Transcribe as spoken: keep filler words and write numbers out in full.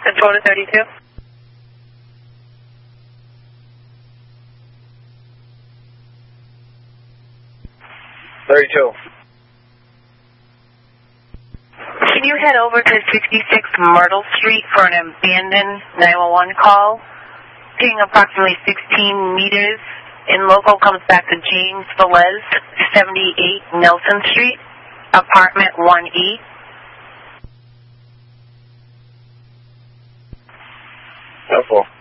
Control to thirty-two. thirty-two. Can you head over to sixty-six Myrtle Street for an abandoned nine one one call? Ping approximately sixteen meters. In local comes back to James Velez, seventy-eight Nelson Street, apartment one E. Helpful.